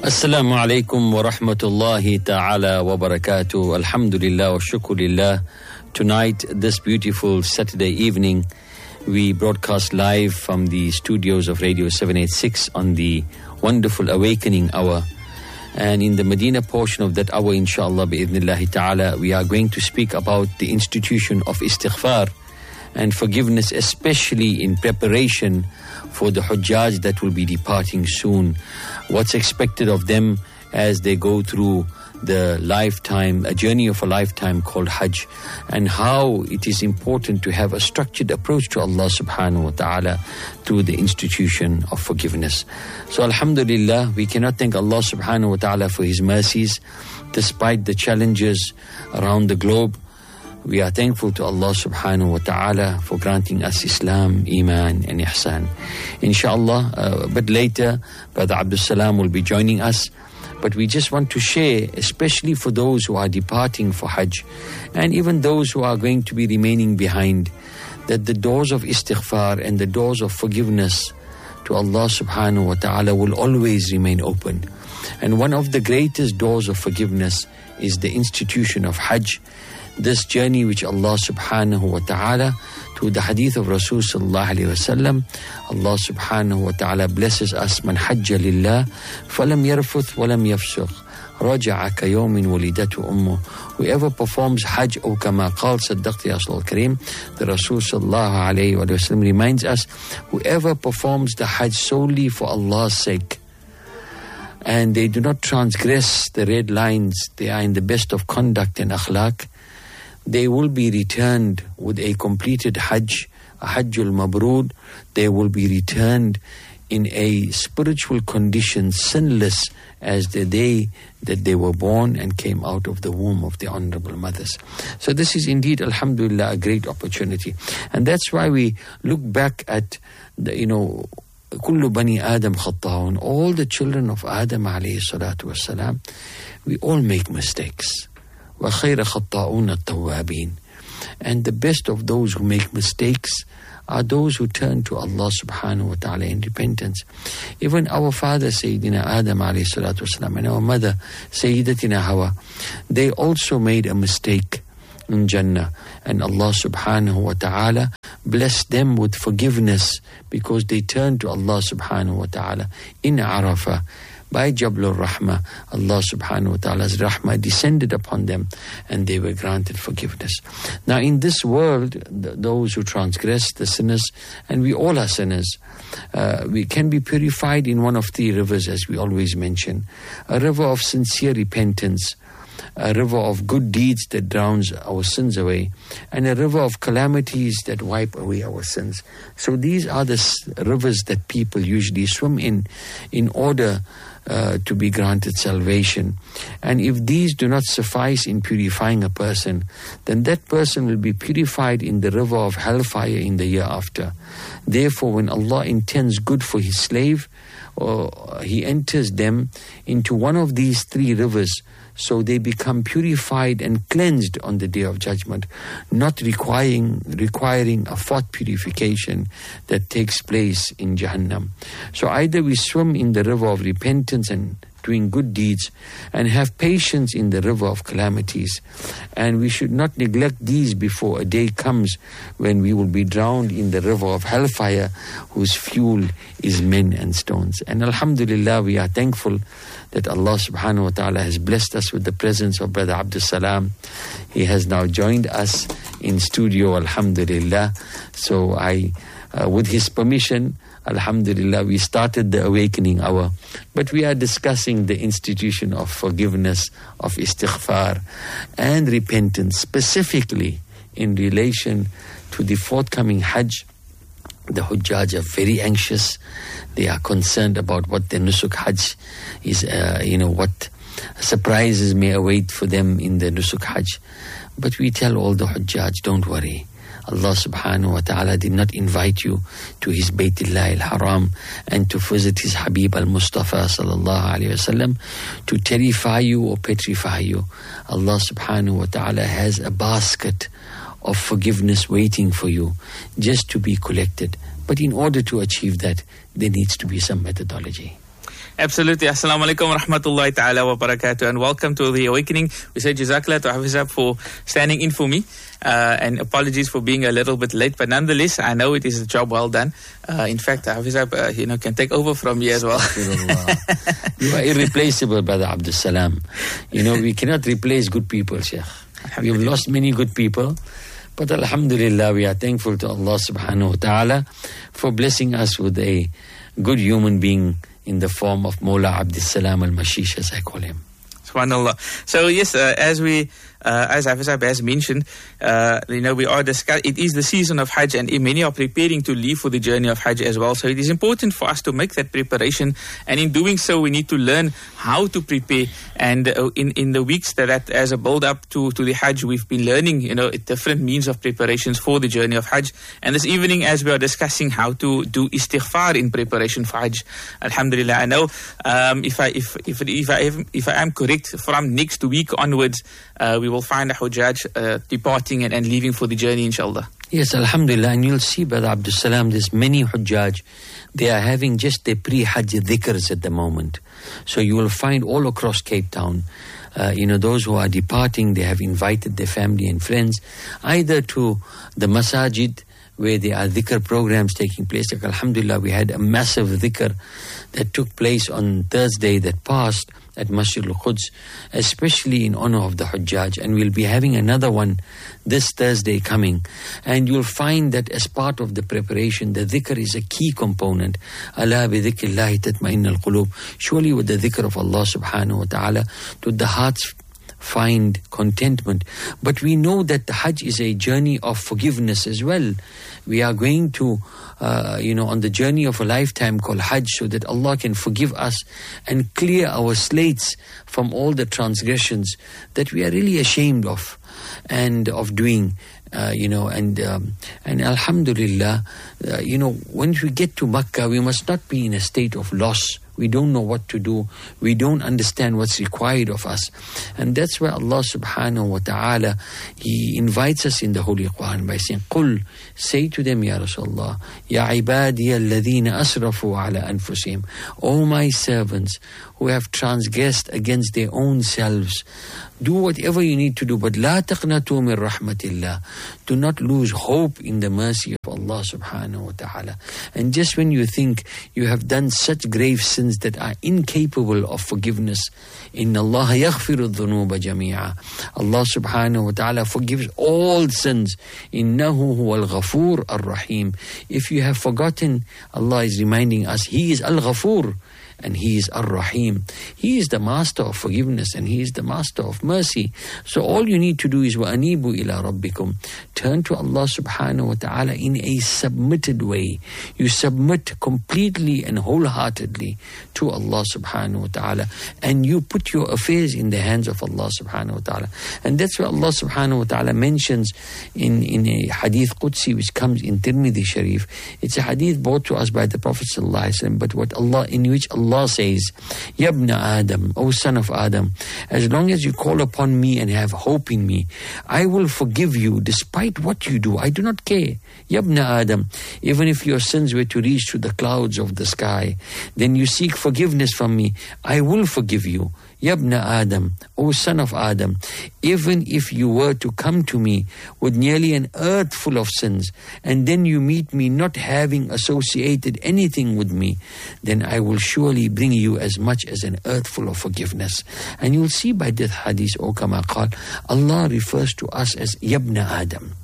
Assalamu alaikum wa rahmatullahi ta'ala wa barakatuh. Alhamdulillah wa shukurillah. Tonight, this beautiful Saturday evening, we broadcast live from the studios of Radio 786 on the wonderful Awakening Hour. And in the Medina portion of that hour, inshallah, bi'idhnillahi ta'ala, we are going to speak about the institution of istighfar and forgiveness, especially in preparation for the Hujjaj that will be departing soon. What's expected of them as they go through the lifetime, a journey of a lifetime called Hajj, and how it is important to have a structured approach to Allah subhanahu wa ta'ala through the institution of forgiveness. So alhamdulillah, we cannot thank Allah subhanahu wa ta'ala for His mercies despite the challenges around the globe. We are thankful to Allah subhanahu wa ta'ala for granting us Islam, Iman and Ihsan. Inshallah, a bit later, Brother Abdul Salam will be joining us. But we just want to share, especially for those who are departing for Hajj, and even those who are going to be remaining behind, that the doors of istighfar and the doors of forgiveness to Allah subhanahu wa ta'ala will always remain open. And one of the greatest doors of forgiveness is the institution of Hajj. This journey which Allah subhanahu wa ta'ala, through the hadith of Rasul sallallahu alayhi wa sallam, Allah subhanahu wa ta'ala blesses us, man hajja lillah, falam yarfuth walam yafsukh, raja'a ka yawmin walidatu ummu. Whoever performs Hajj, or kama qal saddaqti ya Rasul al-Kareem, the Rasul sallallahu alayhi wa sallam reminds us, whoever performs the Hajj solely for Allah's sake, and they do not transgress the red lines, they are in the best of conduct and akhlaq, they will be returned with a completed Hajj, a Hajjul Mabrur. They will be returned in a spiritual condition, sinless as the day that they were born and came out of the womb of their honorable mothers. So this is indeed, alhamdulillah, a great opportunity. And that's why we look back at the, kullu bani Adam khatta'un, all the children of Adam alayhi salatu wassalam, we all make mistakes. وَخَيْرَ خَطَّاؤُونَ التَّوَّابِينَ. And the best of those who make mistakes are those who turn to Allah subhanahu wa ta'ala in repentance. Even our father Sayyidina Adam alayhi salatu wasalam and our mother Sayyidatina Hawa, they also made a mistake in Jannah, and Allah subhanahu wa ta'ala blessed them with forgiveness because they turned to Allah subhanahu wa ta'ala in Arafah. By Jablur Rahmah, Allah subhanahu wa ta'ala's rahmah descended upon them and they were granted forgiveness. Now in this world, those who transgress, the sinners, and we all are sinners, we can be purified in one of three rivers, as we always mention. A river of sincere repentance, a river of good deeds that drowns our sins away, and a river of calamities that wipe away our sins. So these are the rivers that people usually swim in order to be granted salvation. And if these do not suffice in purifying a person, then that person will be purified in the river of hellfire in the year after. Therefore, when Allah intends good for His slave, He enters them into one of these three rivers, so they become purified and cleansed on the Day of Judgment, not requiring a fourth purification that takes place in Jahannam. So either we swim in the river of repentance and doing good deeds, and have patience in the river of calamities. And we should not neglect these before a day comes when we will be drowned in the river of hellfire, whose fuel is men and stones. And alhamdulillah, we are thankful that Allah subhanahu wa ta'ala has blessed us with the presence of Brother Abdul Salam. He has now joined us in studio, alhamdulillah. So with his permission, alhamdulillah, we started the Awakening Hour, but we are discussing the institution of forgiveness, of istighfar and repentance, specifically in relation to the forthcoming Hajj. The Hujjaj are very anxious. They are concerned about what the Nusuk Hajj is, what surprises may await for them in the Nusuk Hajj. But we tell all the Hujjaj, don't worry. Allah subhanahu wa ta'ala did not invite you to His Baytullah al-Haram and to visit His Habib al-Mustafa sallallahu alayhi wa sallam to terrify you or petrify you. Allah subhanahu wa ta'ala has a basket of forgiveness waiting for you just to be collected. But in order to achieve that, there needs to be some methodology. Absolutely. Assalamu alaikum wa rahmatullahi ta'ala wa barakatuh, and welcome to The Awakening. We say Jazakallah to Hafizah for standing in for me, and apologies for being a little bit late, but nonetheless, I know it is a job well done. In fact, Hafizah, can take over from me as well. You are irreplaceable, Brother Abdul Salam. We cannot replace good people, Sheikh. We have lost many good people, but alhamdulillah, we are thankful to Allah subhanahu wa ta'ala for blessing us with a good human being in the form of Mawla Abdul Salam al-Mashish, as I call him. SubhanAllah. So yes, as Hafizah has mentioned, we are discussing, it is the season of Hajj, and many are preparing to leave for the journey of Hajj as well. So it is important for us to make that preparation, and in doing so, we need to learn how to prepare. And in the weeks that as a build up to the Hajj, we've been learning, different means of preparations for the journey of Hajj. And this evening, as we are discussing how to do istighfar in preparation for Hajj, alhamdulillah, I know if I am correct, from next week onwards, we will find a Hujjaj departing and leaving for the journey, inshallah. Yes, alhamdulillah. And you'll see, Brother Abdul Salam, there's many Hujjaj, they are having just their pre-Hajj dhikrs at the moment. So you will find all across Cape Town, those who are departing, they have invited their family and friends either to the masajid, where there are dhikr programs taking place. Like alhamdulillah, we had a massive dhikr that took place on Thursday that passed at Masjid al-Quds, especially in honor of the Hujjaj. And we'll be having another one this Thursday coming. And you'll find that as part of the preparation, the dhikr is a key component. Ala bi dhikrillahi tatma'innal qulub. Surely with the dhikr of Allah subhanahu wa ta'ala, to the hearts find contentment. But we know that the Hajj is a journey of forgiveness as well. We are going to, on the journey of a lifetime called Hajj, so that Allah can forgive us and clear our slates from all the transgressions that we are really ashamed of and of doing. And alhamdulillah, when we get to Makkah, we must not be in a state of loss. We don't know what to do. We don't understand what's required of us. And that's why Allah subhanahu wa ta'ala, He invites us in the Holy Quran by saying, Qul, say to them, Ya Rasulullah, Ya ibadiya alladhina asrafu ala anfusihim, O my servants who have transgressed against their own selves, do whatever you need to do, but la taqnatu min rahmatillah. Do not lose hope in the mercy of Allah subhanahu wa ta'ala. And just when you think you have done such grave sins that are incapable of forgiveness, inna Allah yaghfiru dhunuba jami'a. Allah subhanahu wa ta'ala forgives all sins. Innahu huwal ghafur ar-rahim. If you have forgotten, Allah is reminding us, He is al-Ghafur and He is Ar-Rahim. He is the master of forgiveness and He is the master of mercy. So all you need to do is وَأَنِيبُوا إِلَىٰ رَبِّكُمْ. Turn to Allah subhanahu wa ta'ala in a submitted way. You submit completely and wholeheartedly to Allah subhanahu wa ta'ala, and you put your affairs in the hands of Allah subhanahu wa ta'ala. And that's what Allah subhanahu wa ta'ala mentions in a hadith Qudsi which comes in Tirmidhi Sharif. It's a hadith brought to us by the Prophet sallallahu alaihi wasallam, but in which Allah says, Yabna Adam, O son of Adam, as long as you call upon me and have hope in me, I will forgive you despite what you do. I do not care. Yabna Adam, even if your sins were to reach to the clouds of the sky, then you seek forgiveness from me, I will forgive you. Yabna Adam, O son of Adam, even if you were to come to me with nearly an earth full of sins, and then you meet me not having associated anything with me, then I will surely bring you as much as an earth full of forgiveness. And you'll see by this hadith, O kama qal, Allah refers to us as Yabna Adam,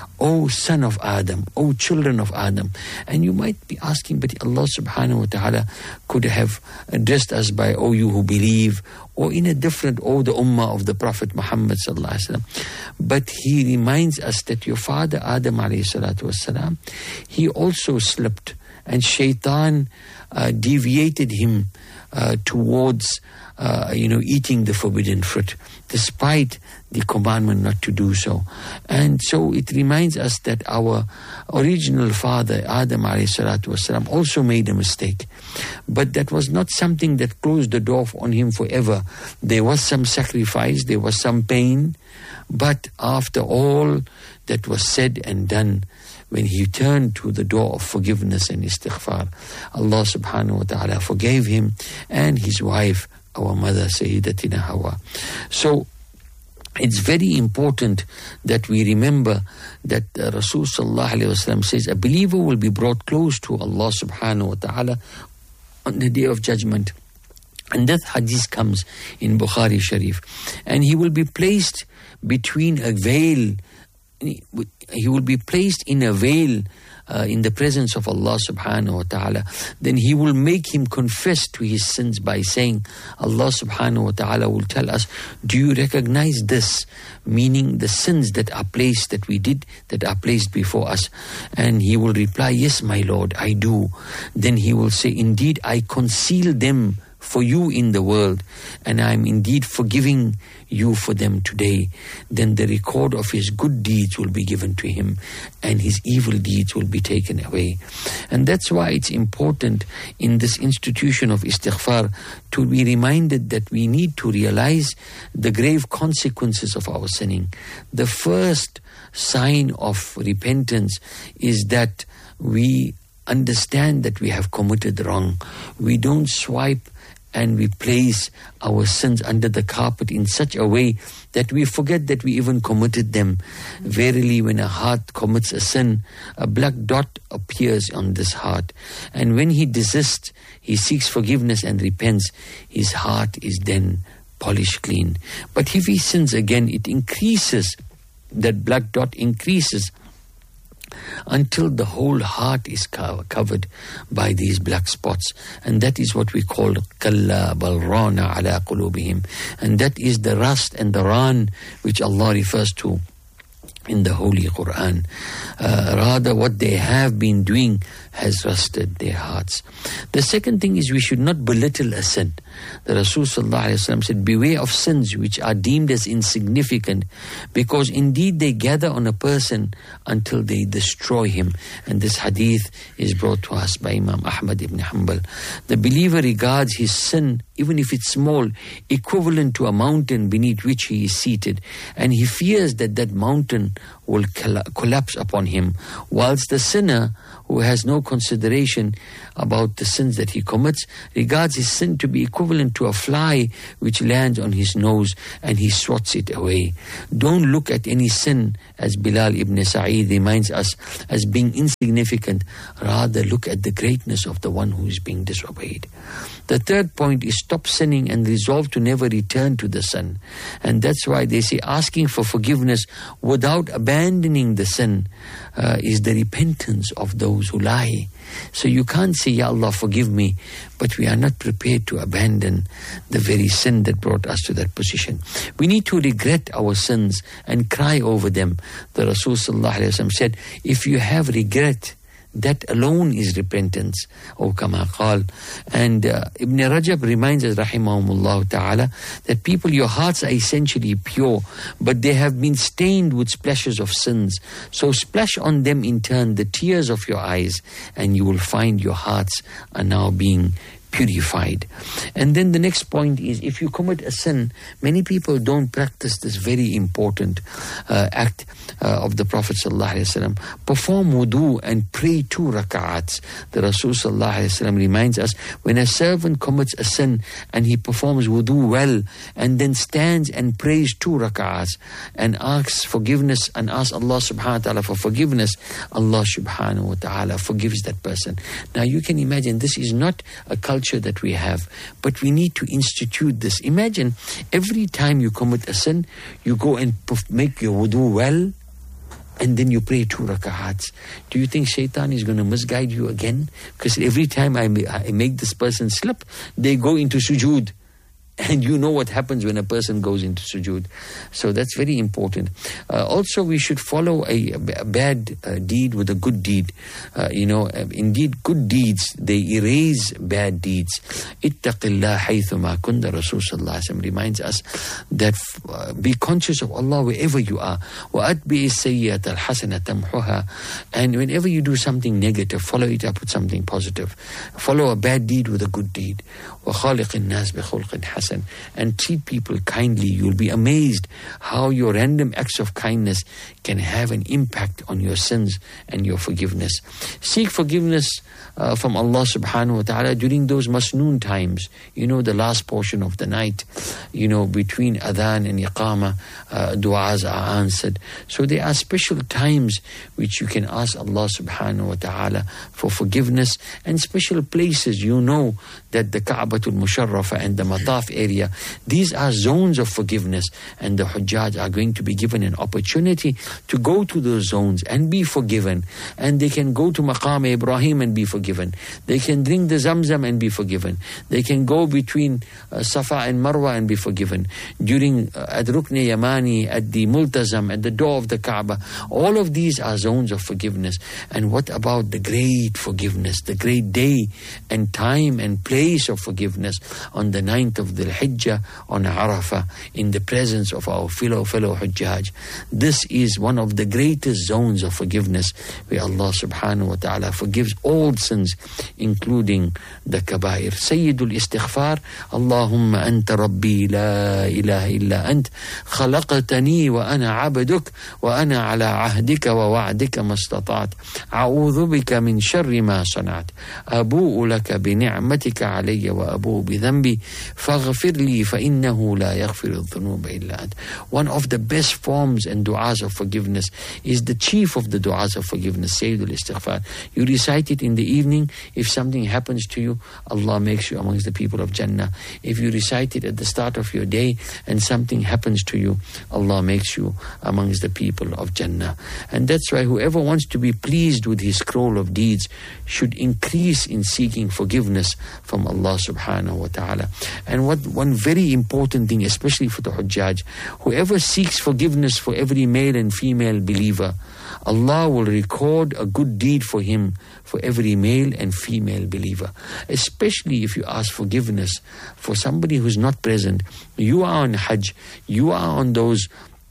O son of Adam, O children of Adam. And you might be asking, but Allah subhanahu wa ta'ala could have addressed us by, O you who believe, or in a different, O the ummah of the Prophet Muhammad sallallahu alaihi wasallam. But He reminds us that your father Adam alayhi salatu wasalam, he also slipped, and shaitan deviated him towards eating the forbidden fruit, despite the commandment not to do so. And so it reminds us that our original father, Adam alayhi salatu wasalam, also made a mistake. But that was not something that closed the door on him forever. There was some sacrifice, there was some pain, but after all that was said and done, when he turned to the door of forgiveness and istighfar, Allah subhanahu wa ta'ala forgave him and his wife, our mother Sayyidatina Hawa. So it's very important that we remember that Rasul sallallahu alayhi wa sallam says a believer will be brought close to Allah subhanahu wa ta'ala on the day of judgment. And that hadith comes in Bukhari Sharif. And he will be placed between a veil. He will be placed in a veil in the presence of Allah subhanahu wa ta'ala. Then he will make him confess to his sins by saying, Allah subhanahu wa ta'ala will tell us, do you recognize this? Meaning the sins that are placed, that we did, that are placed before us. And he will reply, yes, my Lord, I do. Then he will say, indeed, I conceal them for you in the world, and I am indeed forgiving you for them today. Then the record of his good deeds will be given to him, and his evil deeds will be taken away. And that's why it's important in this institution of istighfar to be reminded that we need to realize the grave consequences of our sinning. The first sign of repentance is that we understand that we have committed wrong. We don't swipe and we place our sins under the carpet in such a way that we forget that we even committed them. Verily, when a heart commits a sin, a black dot appears on this heart. And when he desists, he seeks forgiveness and repents, his heart is then polished clean. But if he sins again, it increases, that black dot increases until the whole heart is covered by these black spots. And that is what we call kalla bal rana ala qulubihim. And that is the rust and the ran which Allah refers to in the Holy Quran. Rather, what they have been doing has rusted their hearts. The second thing is we should not belittle a sin. The Rasul sallallahu alaihi wasallam said, beware of sins which are deemed as insignificant, because indeed they gather on a person until they destroy him. And this hadith is brought to us by Imam Ahmad ibn Hanbal. The believer regards his sin, even if it's small, equivalent to a mountain beneath which he is seated, and he fears that that mountain will collapse upon him, whilst the sinner, who has no consideration about the sins that he commits, regards his sin to be equivalent to a fly which lands on his nose and he swats it away. Don't look at any sin, as Bilal ibn Sa'id reminds us, as being insignificant. Rather, look at the greatness of the one who is being disobeyed. The third point is stop sinning and resolve to never return to the sin. And that's why they say asking for forgiveness without abandoning the sin is the repentance of those who lie. So you can't say, Ya Allah, forgive me, but we are not prepared to abandon the very sin that brought us to that position. We need to regret our sins and cry over them. The Rasul sallallahu alaihi wasallam said, if you have regret, that alone is repentance, or kama qal. And Ibn Rajab reminds us, rahimahumullah ta'ala, that people, your hearts are essentially pure, but they have been stained with splashes of sins. So splash on them in turn the tears of your eyes, and you will find your hearts are now being purified. And then the next point is, if you commit a sin, many people don't practice this very important act of the Prophet ﷺ. Perform wudu and pray 2 rak'ats. The Rasul ﷺ reminds us, when a servant commits a sin and he performs wudu well and then stands and prays 2 rak'ats and asks forgiveness and asks Allah subhanahu wa ta'ala for forgiveness, Allah subhanahu wa ta'ala forgives that person. Now you can imagine, this is not a culture that we have, but we need to institute this. Imagine every time you commit a sin, you go and make your wudu well, and then you pray 2 rak'ats. Do you think shaitan is going to misguide you again? Because every time I make this person slip, they go into sujood. And you know what happens when a person goes into sujood. So that's very important. Also, we should follow a bad deed with a good deed. Indeed, good deeds, they erase bad deeds. Ittaqillah haythuma kunta. Rasul sallallahu alaihi wasallam reminds us that be conscious of Allah wherever you are. Wa atbi'i sayyi'at al-hasana tamhuha. And whenever you do something negative, follow it up with something positive. Follow a bad deed with a good deed. Wa khaliqin nas bi khulqin hasan. person and treat people kindly, you'll be amazed how your random acts of kindness can have an impact on your sins and your forgiveness. Seek forgiveness from Allah subhanahu wa ta'ala during those masnoon times, the last portion of the night, between adhan and iqama, du'as are answered. So there are special times which you can ask Allah subhanahu wa ta'ala for forgiveness, and special places, that the Ka'batul Musharrafa and the Mataf area, these are zones of forgiveness, and the Hujjaj are going to be given an opportunity to go to those zones and be forgiven. And they can go to Maqam Ibrahim and be forgiven. They can drink the Zamzam and be forgiven. They can go between Safa and Marwa and be forgiven. During at Rukn Yamani, at the Multazam, at the door of the Kaaba, all of these are zones of forgiveness. And what about the great forgiveness, the great day and time and place of forgiveness on the 9th of Dhul Hijjah on Arafah, in the presence of our fellow Hujjaj? This is one of the greatest zones of forgiveness, where Allah subhanahu wa ta'ala forgives all sins, including the kabair. Sayyidul istighfar, Allahumma anta rabbi la ilaha illa ant, khalaqtani wa ana abduk, wa ana ala ahdika wa wa'dika mastata'at, a'udhu bika min sharri ma sana'at, abu'u laka bi ni'matika alayya wa abu'u bi dhanbi, faghfir li fa innahu la yaghfiru dhunuba illa ant. One of the best forms and du'as of forgiveness is the chief of the du'as of forgiveness, Sayyidul Istighfar. You recite it in the evening. If something happens to you, Allah makes you amongst the people of Jannah. If you recite it at the start of your day and something happens to you, Allah makes you amongst the people of Jannah. And that's why whoever wants to be pleased with his scroll of deeds should increase in seeking forgiveness from Allah subhanahu wa ta'ala. And one very important thing, especially for the Hujjaj, whoever seeks forgiveness for every male and female believer, Allah will record a good deed for him for every male and female believer. Especially if you ask forgiveness for somebody who's not present. You are on Hajj, you are on those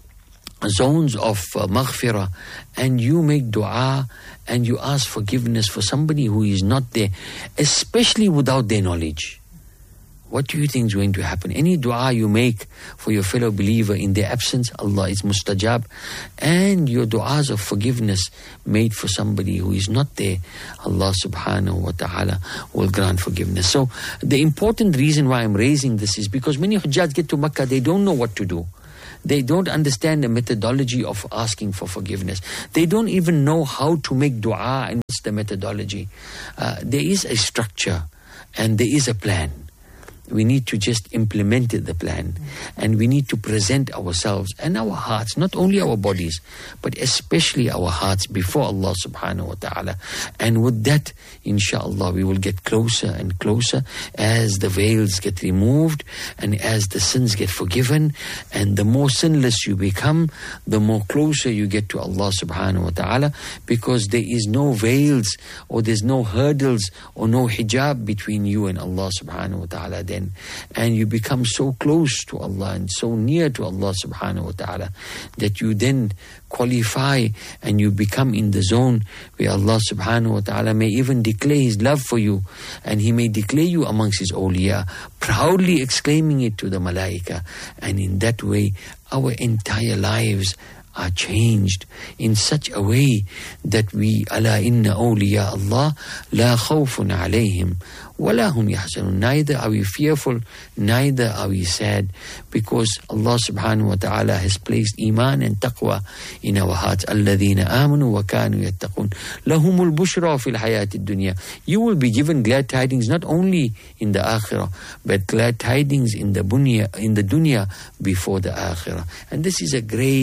zones of maghfirah, and you make dua and you ask forgiveness for somebody who is not there, especially without their knowledge. What do you think is going to happen? Any dua you make for your fellow believer in their absence, Allah is mustajab. And your duas of forgiveness made for somebody who is not there, Allah subhanahu wa ta'ala will grant forgiveness. So the important reason why I'm raising this is because many Hujjaj get to Makkah, they don't know what to do. They don't understand the methodology of asking for forgiveness. They don't even know how to make dua and what's the methodology. There is a structure and there is a plan. We need to just implement the plan, and we need to present ourselves and our hearts, not only our bodies, but especially our hearts before Allah subhanahu wa ta'ala. And with that, inshallah, we will get closer and closer as the veils get removed and as the sins get forgiven. And the more sinless you become, the more closer you get to Allah subhanahu wa ta'ala, because there is no veils or there's no hurdles or no hijab between you and Allah subhanahu wa ta'ala then. And you become so close to Allah and so near to Allah subhanahu wa ta'ala that you then qualify and you become in the zone where Allah subhanahu wa ta'ala may even declare His love for you, and He may declare you amongst His awliya, proudly exclaiming it to the malaika. And in that way, our entire lives are changed in such a way that we, ala inna awliya Allah la khawfun alayhim wala hum yahzanun. Neither are we fearful, neither are we sad, because Allah subhanahu wa ta'ala has placed iman and taqwa in our hearts. Alladhina amanu wa kanu yattaqun lahumul bushra fil hayatid dunya. You will be given glad tidings not only in the akhirah, but glad tidings in the dunya before the akhirah. And this is a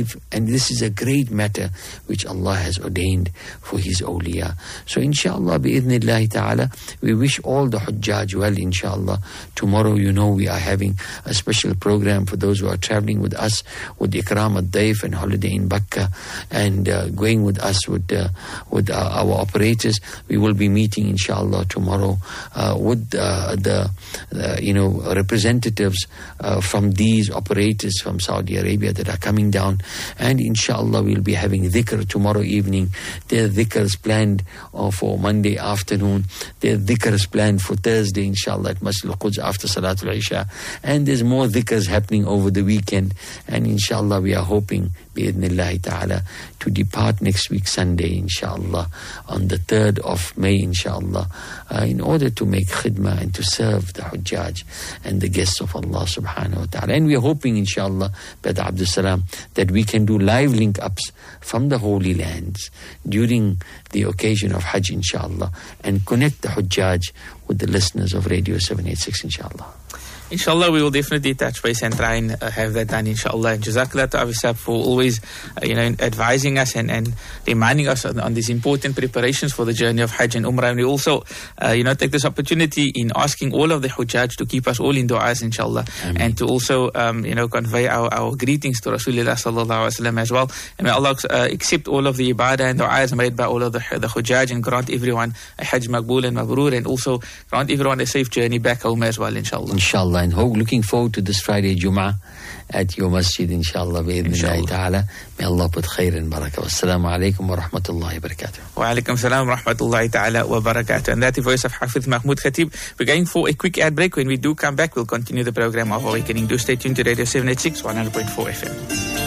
great matter which Allah has ordained for His awliya. So inshallah, bi'idhnillahi ta'ala, we wish all the Hujjaj well, inshallah. Tomorrow, we are having a special program for those who are traveling with us with Ikram al-Daif and Holiday in Bakka, and going with us with our operators. We will be meeting, inshallah, tomorrow with the representatives from these operators from Saudi Arabia that are coming down. And inshallah, we'll be having dhikr tomorrow evening. There are dhikrs planned for Monday afternoon. There are dhikrs planned for for Thursday, inshallah, at Masjid al-Quds after Salatul Isha. And there's more dhikrs happening over the weekend. And inshallah, we are hoping, bi'idhnillahi ta'ala, to depart next week Sunday, inshallah, on the 3rd of May, inshallah, in order to make khidmah and to serve the Hujjaj and the guests of Allah subhanahu wa ta'ala. And we are hoping, inshallah, Brother Abdul Salam, that we can do live link-ups from the Holy Lands during the occasion of Hajj, inshallah, and connect the Hujjaj with the listeners of Radio 786, inshallah. Inshallah, we will definitely touch base and try and have that done, inshallah. And Jazakallah to Avisab for always, advising us and reminding us on these important preparations for the journey of Hajj and Umrah. And we also, take this opportunity in asking all of the Hujjaj to keep us all in du'as, inshallah. Ameen. And to also, convey our greetings to Rasulullah sallallahu alaihi wasallam as well. And may Allah accept all of the ibadah and du'as made by all of the Hujjaj and grant everyone a Hajj Maqbool and Mabrur, and also grant everyone a safe journey back home as well, inshallah. Inshallah. And looking forward to this Friday Jum'ah at your masjid, inshallah, bi'idhnillahi ta'ala. May Allah put khair and barakah. Wassalamu alaikum wa rahmatullahi wa barakatuh. Wa alaikum salam wa rahmatullahi ta'ala wa barakatuh. And that's the voice of Hafiz Mahmoud Khatib. We're going for a quick ad break. When we do come back, we'll continue the program of Awakening. Do stay tuned to Radio 786, 100.4 FM.